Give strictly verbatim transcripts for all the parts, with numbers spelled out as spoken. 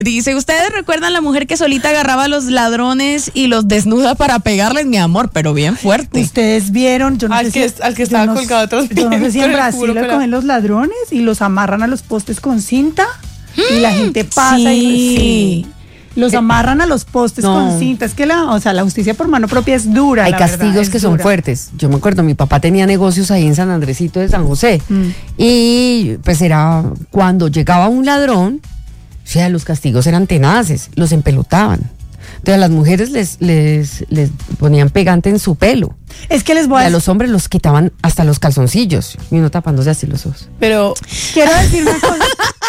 Dice, ¿ustedes recuerdan la mujer que solita agarraba a los ladrones y los desnuda para pegarles? Mi amor, pero bien fuerte. Ustedes vieron, yo no al sé que, si, al que estaba yo no, colgado atrás. Yo no sé si en Brasil le cogen los ladrones y los amarran a los postes con cinta y la gente pasa sí. y sí, los amarran a los postes no. con cinta. Es que la, o sea, la justicia por mano propia es dura. Hay la castigos verdad, que es son dura. fuertes. Yo me acuerdo, mi papá tenía negocios ahí en San Andresito de San José mm. y pues era cuando llegaba un ladrón. O sea, los castigos eran tenaces, los empelotaban. Entonces a las mujeres les, les, les ponían pegante en su pelo. Es que les voy a... Y a los hombres los quitaban hasta los calzoncillos. Y uno tapándose así los ojos. Pero quiero decir una cosa.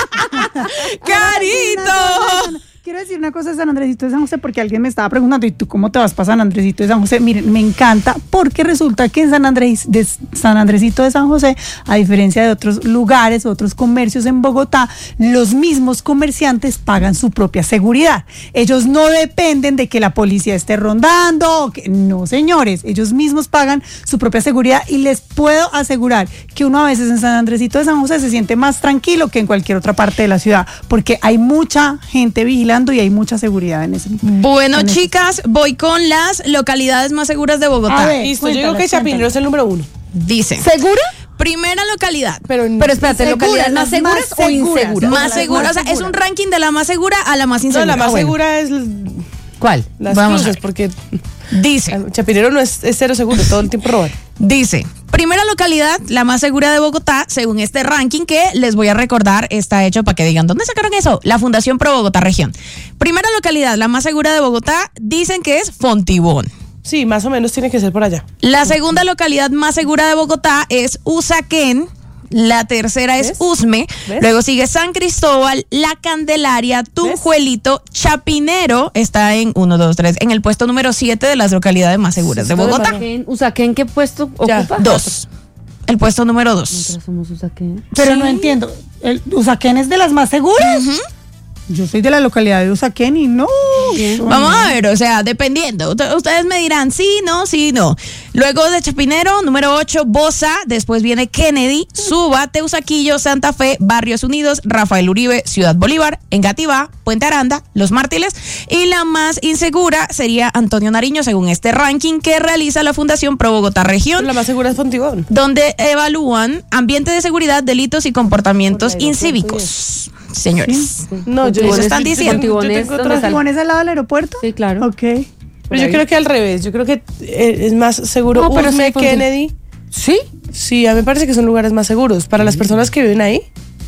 ¡Carito! Quiero decir una cosa de San Andresito de San José, porque alguien me estaba preguntando, ¿y tú cómo te vas para San Andresito de San José? Miren, me encanta, porque resulta que en San, Andrés, de San Andresito de San José, a diferencia de otros lugares, otros comercios en Bogotá, los mismos comerciantes pagan su propia seguridad. Ellos no dependen de que la policía esté rondando, o que, no señores, ellos mismos pagan su propia seguridad y les puedo asegurar que uno a veces en San Andresito de San José se siente más tranquilo que en cualquier otra parte de la ciudad, porque hay mucha gente vigilante y hay mucha seguridad en ese. Bueno, en chicas, ese. voy con las localidades más seguras de Bogotá. Ver, Listo, yo digo que Chapinero es el número uno. Dice. ¿Segura? Primera localidad. Pero, pero espérate, seguras, ¿localidades más seguras, más o seguras? inseguras? Más seguras, o sea, es un ranking de la más segura a la más insegura. No, la más ah, bueno. segura es ¿cuál? Las Vamos cruces, porque dice, Chapinero no es, es cero seguro, todo el tiempo roban. Dice, primera localidad, la más segura de Bogotá, según este ranking que les voy a recordar, está hecho para que digan, ¿dónde sacaron eso? La Fundación Pro Bogotá Región. Primera localidad, la más segura de Bogotá, dicen que es Fontibón. Sí, más o menos tiene que ser por allá. La segunda localidad más segura de Bogotá es Usaquén. La tercera es ¿Ves? Usme, ¿Ves? luego sigue San Cristóbal, La Candelaria, Tunjuelito, Chapinero, está en uno, dos, tres, en el puesto número siete de las localidades más seguras de Bogotá. Usaquén, Usaquén, ¿qué puesto Ya. ocupa? Dos. El puesto número dos. Nosotros somos Usaquén. Pero Sí. no entiendo, ¿el Usaquén es de las más seguras? Ujú. Yo soy de la localidad de Usaquén y no. Vamos a ver, o sea, dependiendo. Ut- Ustedes me dirán sí, no, sí, no. Luego de Chapinero, número ocho, Bosa. Después viene Kennedy, Suba, Teusaquillo, Santa Fe, Barrios Unidos, Rafael Uribe, Ciudad Bolívar, Engativá, Puente Aranda, Los Mártires. Y la más insegura sería Antonio Nariño, según este ranking que realiza la Fundación Pro Bogotá Región, La más segura es Fontibón. donde evalúan ambiente de seguridad, delitos y comportamientos incívicos. Señores. No, yo Eso yo- están yo- yo diciendo. tengo Fontibón es otra- donde ¿Fontibón es al lado del aeropuerto? Sí, claro. Ok. Pero Por yo ahí. creo que al revés, yo creo que eh, es más seguro No, pero Usme, sí, Fonti- Kennedy. ¿Sí? Sí, a mí me parece que son lugares más seguros para las personas que viven ahí.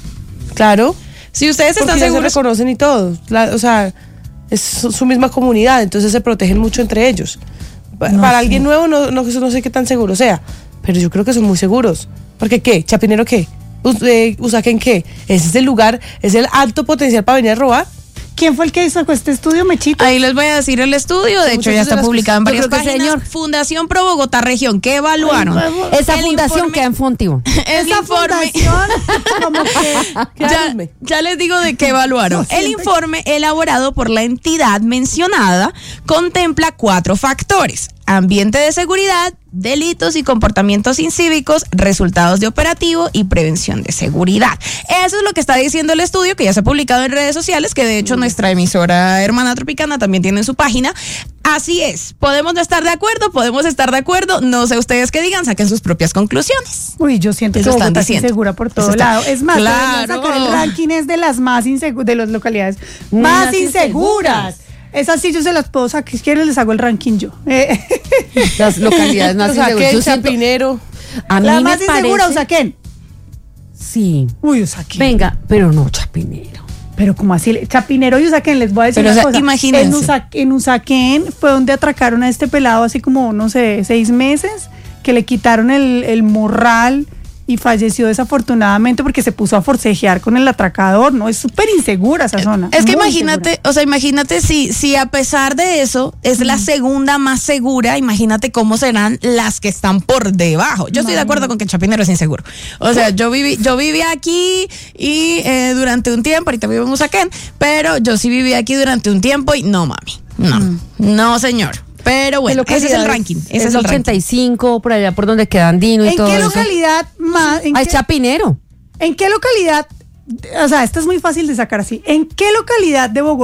Claro, Si ustedes porque están ya se seguros, reconocen y todo. La- o sea, es su, su misma comunidad, entonces se protegen mucho entre ellos. Pa- No para sé. alguien nuevo no, no, no sé qué tan seguro sea, pero yo creo que son muy seguros. ¿Porque qué? ¿Chapinero qué? Us- eh, ¿Usaquén qué? Ese es el lugar, es el alto potencial para venir a robar. ¿Quién fue el que sacó este estudio, Mechito? ahí les voy a decir el estudio, de hecho Muchachos ya de está las- publicado en yo varias creo que, páginas. señor. Fundación Pro Bogotá Región, ¿qué evaluaron? Esa El fundación informe- queda en Fontibón. El Esa informe, fundación, como que... ya, ya les digo de qué evaluaron. No, El siento informe elaborado por la entidad mencionada contempla cuatro factores: ambiente de seguridad, delitos y comportamientos incívicos, resultados de operativo y prevención de seguridad. Eso es lo que está diciendo el estudio, que ya se ha publicado en redes sociales, que de hecho nuestra emisora hermana Tropicana también tiene en su página. Así es, podemos no estar de acuerdo, podemos estar de acuerdo, no sé ustedes qué digan, saquen sus propias conclusiones. Uy, yo siento Eso que están Bogotá es diciendo. insegura por todo Eso está- lado. Es más, Claro. deberían sacar el ranking es de las más inseguras, de las localidades más, Más inseguras. Esas sí yo se las puedo sacar, si quieren les hago el ranking yo. Eh, Las localidades más inseguras. Usaquén, Yo siento- Chapinero. a mí la me más insegura, parece- Usaquén. Sí. Uy, Usaquén. Venga, pero no Chapinero. Pero como así, Chapinero y Usaquén, les voy a decir Pero, una o sea, cosa. imagínense. En, Usa- en Usaquén fue donde atracaron a este pelado hace como, no sé, seis meses, que le quitaron el, el morral y falleció desafortunadamente porque se puso a forcejear con el atracador, ¿no? Es súper insegura esa zona. Es que muy imagínate, insegura. o sea, imagínate si, si a pesar de eso es la segunda más segura, imagínate cómo serán las que están por debajo. Yo estoy de acuerdo con que Chapinero es inseguro. O sea, yo viví, yo viví aquí y eh, durante un tiempo, ahorita vivo en Usaquén, pero yo sí viví aquí durante un tiempo y no, mami, no, no señor. Pero bueno, ese es el ranking, ese es, es el ranking. ochenta y cinco, por allá por donde queda Andino y ¿En todo qué eso. localidad más? ¿En Ay, qué, Chapinero. ¿En qué localidad o sea, esto es muy fácil de sacar así. ¿En qué localidad de Bogotá